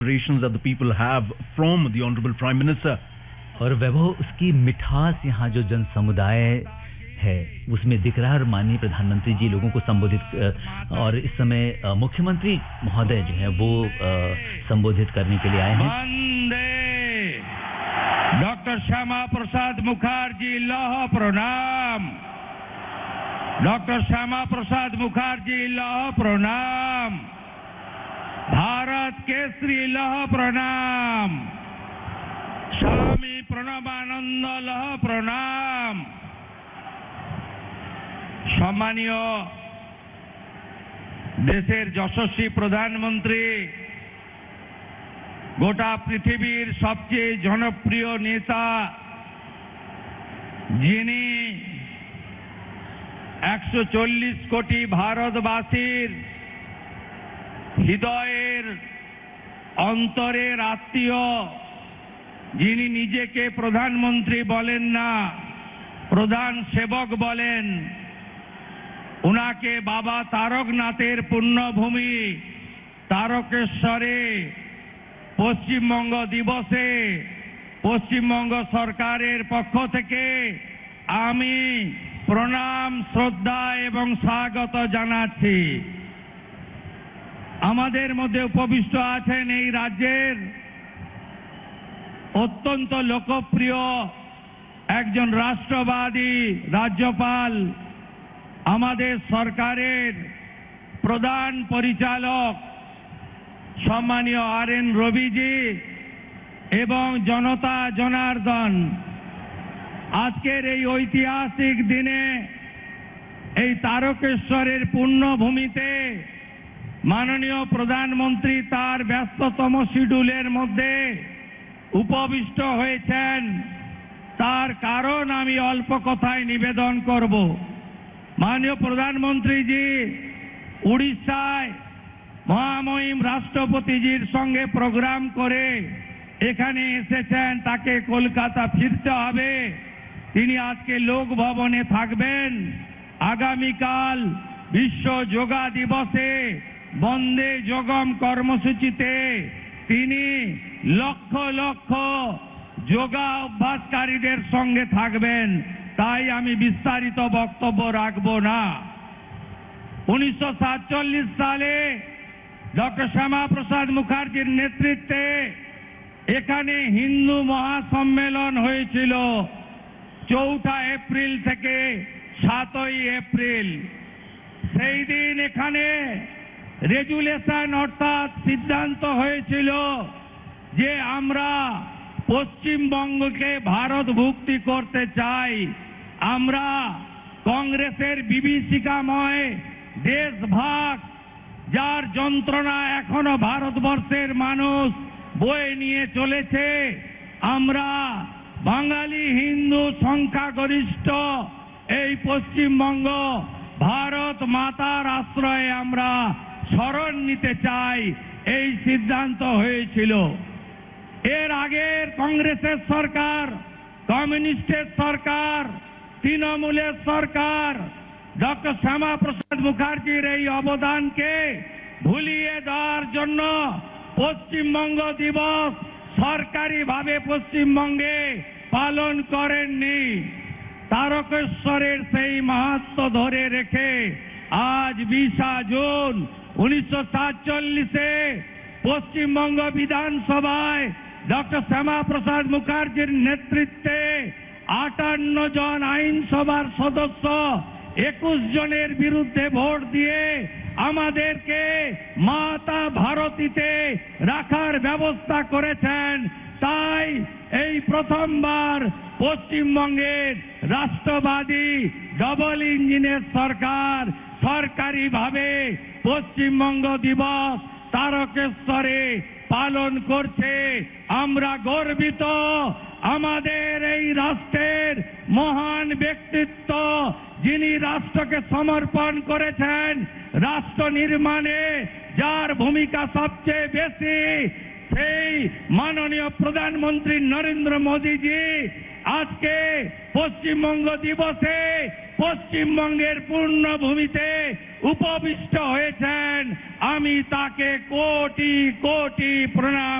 that the people have from the Honorable Prime Minister. और वैभव उसकी मिठास यहाँ जो जन समुदाय है उसमें दिख रहा है। और माननीय प्रधानमंत्री जी लोगों को संबोधित और इस समय मुख्यमंत्री महोदय जो है वो संबोधित करने के लिए आए हैं। डॉक्टर श्यामा प्रसाद मुखर्जी लौह प्रणाम। डॉक्टर श्यामा प्रसाद मुखर्जी लौह प्रणाम। भारत केसरी लौह प्रणाम। स्वामी प्रणबानंद लौह प्रणाम। सम्मानीय देशेर यशस्वी प्रधानमंत्री, गोटा पृथिवीर सबचेये जनप्रिय नेता, जिनी 140 कोटी भारतवासीर हृदयेर अंतरेर आत्मीय, जिनी निजेके प्रधानमंत्री बोलेन ना, प्रधान सेवक बोलेन, उनाके बाबा तारकनाथेर पुण्यभूमि तारकेश्वरे पश्चिमबंग दिवसे पश्चिमबंग सरकारेर पक्ष थेके आमी प्रणाम श्रद्धा एवं स्वागत जानाচ্ছি। आमादेर मध्य उपविष्ट आছেন এই রাজ্যের অত্যন্ত লোকপ্রিয় একজন রাষ্ট্রবাদী রাজ্যপাল, আমাদের সরকারের প্রধান পরিচালক সম্মানীয় RN রবিজি এবং জনতা জনার্দন, আজকের এই ঐতিহাসিক দিনে এই তারকেশ্বরের পুণ্যভূমিতে মাননীয় প্রধানমন্ত্রী তার ব্যস্ততম শিডিউলের মধ্যে উপবিষ্ট হয়েছেন। তার কারণ আমি অল্প কথায় নিবেদন করব। माननीय प्रधानमंत्री जी उड़ीसाय महामहिम राष्ट्रपतिजिर संगे प्रोग्राम करे एखाने एसेছেন, ताके कलकाता फिरते हबे। तिनी आजके लोक भवने थाकबेन। आगामीकाल विश्व योगा दिवसे बंदे जोगम कर्मसूचिते तिनी लक्ष लक्ष योगा अभ्यासकारीदेर संगे थाकबेन। তাই আমি বিস্তারিত বক্তব্য রাখব না। 1947 সালে ডক্টর শ্যামা প্রসাদ মুখার্জির নেতৃত্বে এখানে হিন্দু মহাসম্মেলন হয়েছিল 4 এপ্রিল থেকে 7 এপ্রিল। সেই দিন এখানে রেজুলেশন অর্থাৎ সিদ্ধান্ত হয়েছিল যে আমরা পশ্চিমবঙ্গকে ভারতভুক্তি করতে চাই। আমরা কংগ্রেসের বিভীষিকাময় দেশভাগ, যার যন্ত্রণা এখনো ভারতবর্ষের মানুষ বয়ে নিয়ে চলেছে, আমরা বাঙালি হিন্দু সংখ্যাগরিষ্ঠ এই পশ্চিমবঙ্গ ভারত মাতার আশ্রয়ে আমরা শরণ নিতে চাই, এই সিদ্ধান্ত হয়েছিল। এর আগের কংগ্রেসের সরকার, কমিউনিস্টের সরকার, তৃণমূলের সরকার ডক্টর শ্যামা প্রসাদ মুখার্জির এই অবদানকে ভুলিয়ে দেওয়ার জন্য পশ্চিমবঙ্গ দিবস সরকারিভাবে পশ্চিমবঙ্গে পালন করেননি। তারকেশ্বরের সেই মাহাত্ম্য ধরে রেখে আজ 20 জুন 1947-এ পশ্চিমবঙ্গ বিধানসভায় ডক্টর শ্যামা প্রসাদ মুখার্জির নেতৃত্বে 58 জন আইনসভার সদস্য 21 জনের বিরুদ্ধে ভোট দিয়ে আমাদেরকে মাতা ভারতীতে রাখার ব্যবস্থা করেছেন। তাই এই প্রথমবার পশ্চিমবঙ্গের রাষ্ট্রবাদী ডবল ইঞ্জিনের সরকার সরকারিভাবে পশ্চিমবঙ্গ দিবস তারকেশ্বরে পালন করছে। আমরা গর্বিত। আমাদের এই রাষ্ট্রের মহান ব্যক্তিত্ব, যিনি রাষ্ট্রকে সমর্পণ করেছেন, রাষ্ট্র নির্মাণে যার ভূমিকা সবচেয়ে বেশি, সেই মাননীয় প্রধানমন্ত্রী নরেন্দ্র মোদীজি আজকে পশ্চিমবঙ্গ দিবসে পশ্চিমবঙ্গের পূর্ণভূমিতে উপবিষ্ট হয়েছেন, আমি তাকে কোটি কোটি প্রণাম